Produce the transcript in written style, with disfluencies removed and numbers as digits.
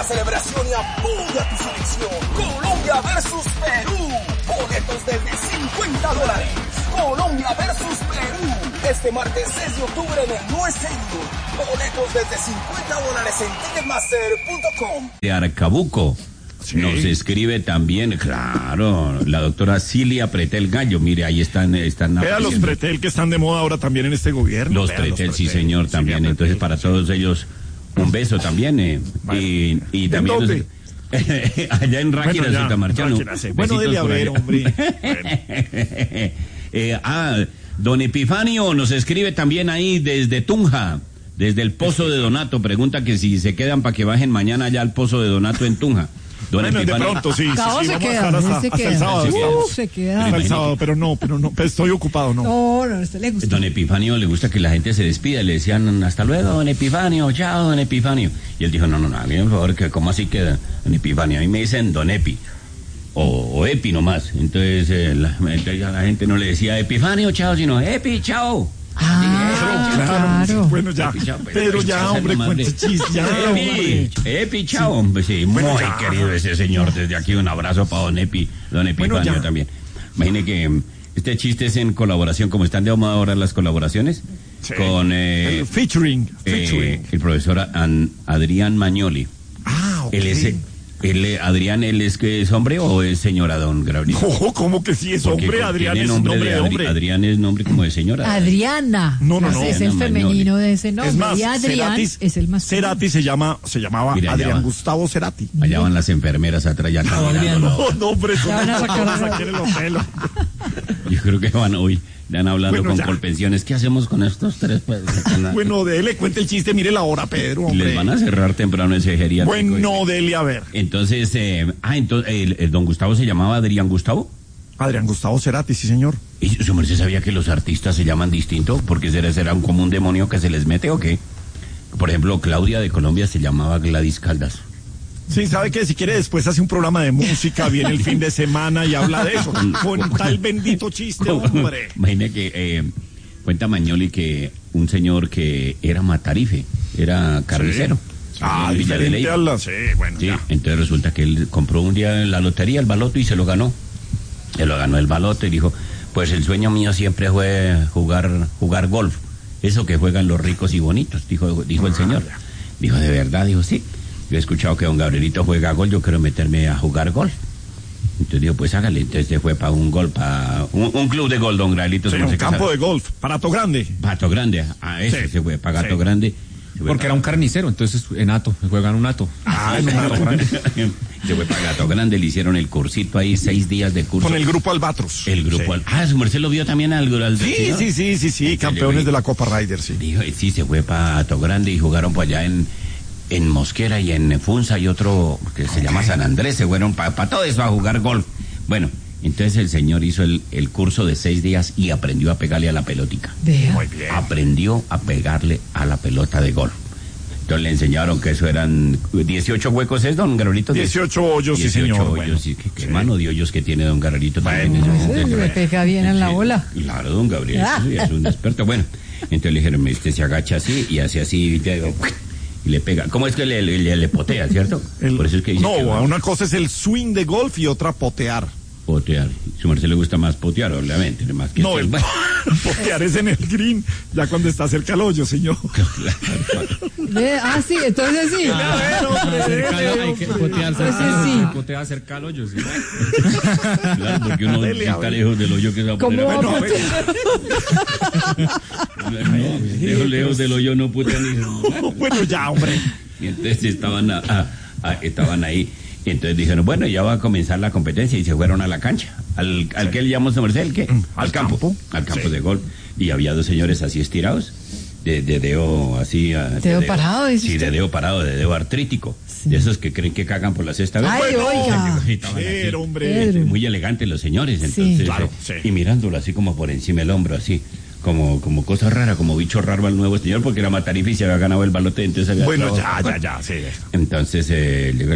la celebración y apoya tu selección. Colombia versus Perú. Boletos desde $50. Colombia versus Perú. Este martes 6 de octubre en el New Stadium. Boletos desde $50 en ticketmaster.com. De Arcabuco. Sí. Nos escribe también, claro, la doctora Cilia Pretel Gallo. Mire, ahí están. Vea los Pretel que están de moda ahora también en este gobierno. Los Pretel, sí señor, también. Sí, entonces para todos ellos un beso también. Bueno, y también ¿dónde? Allá en Ráquira, bueno, Sutamarchano. Bueno, dele a ver, hombre. Don Epifanio nos escribe también ahí desde Tunja. Desde el Pozo de Donato, pregunta que si se quedan para que bajen mañana allá al Pozo de Donato en Tunja. Bueno, de pronto, sí, vamos a estar hasta el sábado. Se queda. Hasta el sábado, pero no, estoy ocupado, ¿no? No, este le gusta. Don Epifanio le gusta que la gente se despida, le decían hasta luego, don Epifanio, chao, don Epifanio. Y él dijo, no, por favor, que ¿cómo así queda, don Epifanio? A mí me dicen don Epi, o Epi nomás. Entonces, la gente no le decía Epifanio, chao, sino Epi, chao. Claro. Bueno, ya, pero ya, hombre, cuente chiste, ya, Epi, chao, hombre, sí, muy querido ese señor, desde aquí un abrazo para don Epifanio también. Imagine que este chiste es en colaboración, como están de moda ahora las colaboraciones, sí, con featuring. El profesor Adrián Magnoli. Okay. Adrián, ¿él es hombre o es señora, don Gabriel? ¿Cómo que sí es hombre? Adrián es nombre de hombre. Adrián es nombre como de señora. Adriana. No. Es el femenino de ese nombre. Es más, y Adrián es el más Cerati se llamaba mira, Adrián Gustavo Cerati. Allá van las enfermeras atrás ya caminando. No, hombre, eso no sacar el hotel. Yo creo que van hoy. Dan hablando con Colpensiones. ¿Qué hacemos con estos tres? Pues, bueno, dele, cuente el chiste, mire la hora, Pedro. Hombre. Les van a cerrar temprano ese geriátrico. Bueno, dele a ver. Entonces, el don Gustavo se llamaba Adrián Gustavo. Adrián Gustavo Cerati, sí, señor. ¿Y su merced sabía que los artistas se llaman distinto? ¿Porque será como un demonio que se les mete o qué? Por ejemplo, Claudia de Colombia se llamaba Gladys Caldas. Sí, ¿sabe qué? Si quiere después hace un programa de música, viene el fin de semana y habla de eso. Con tal bendito chiste, hombre. Imagina que cuenta Magnoli que un señor que era matarife, era carnicero. Sí. Diferente a la... Sí, bueno, sí, entonces resulta que él compró un día la lotería, el baloto, y se lo ganó. Se lo ganó el baloto y dijo, pues el sueño mío siempre fue jugar golf. Eso que juegan los ricos y bonitos, dijo el señor. Dijo, ¿de verdad? Dijo, sí. Yo he escuchado que don Gabrielito juega golf, yo quiero meterme a jugar golf. Entonces dijo, pues hágale. Entonces se fue para un golf, para un club de golf, don Gabrielito. Sí, un campo de golf, para Hato Grande. Hato Grande, ese se fue para Hato Grande. Porque era un carnicero, entonces en Hato, juegan un Hato. En un Hato Grande. Se fue para Hato Grande, le hicieron el cursito ahí, 6 días de curso. Con el grupo Albatros. El grupo su merced lo vio también al Sí, campeones de la Copa Ryder, sí. Dijo, sí, se fue para Hato Grande y jugaron por allá en Mosquera y en Funza y otro que se llama San Andrés, se fueron para todo eso a jugar golf. Bueno, entonces el señor hizo el curso de 6 días y aprendió a pegarle a la pelotica. Muy bien. Aprendió a pegarle a la pelota de golf. Entonces le enseñaron que eso eran 18 huecos, ¿es, don Gabrielito? 18 hoyos, 18 sí, señor. 18 hoyos, sí, qué mano de hoyos que tiene don Gabrielito. Le pega bien en la bola. Claro, don Gabriel, es un experto. Bueno, entonces le dijeron, se agacha así y hace así, y le pega. ¿Cómo es que le potea, cierto? Por eso es que dice una cosa es el swing de golf y otra potear. Potear. Su merced le gusta más potear, obviamente. Más que potear es en el green, ya cuando está cerca al hoyo, señor. Sí, entonces sí. Hay que potear cerca al hoyo, sí. Claro, porque uno está lejos del hoyo que se va a poner. Lejos del hoyo no putea ni. Bueno, ya, hombre. Y entonces estaban ahí. Y entonces dijeron, bueno, ya va a comenzar la competencia, y se fueron a la cancha. ¿Al que él llamó su merced? ¿El qué? Al campo de golf. Y había 2 señores así estirados, de dedo así. ¿Dedo parado? Sí, de dedo parado, de dedo artrítico. Sí. De esos que creen que cagan por la cesta vez. ¡Ay, oiga! Hombre. Muy elegantes los señores, entonces. Sí. Claro, y mirándolo así como por encima del hombro, así. Como cosa rara, como bicho raro al nuevo señor, porque era matarife y se había ganado el balote, entonces había... Bueno, ya, sí. Entonces,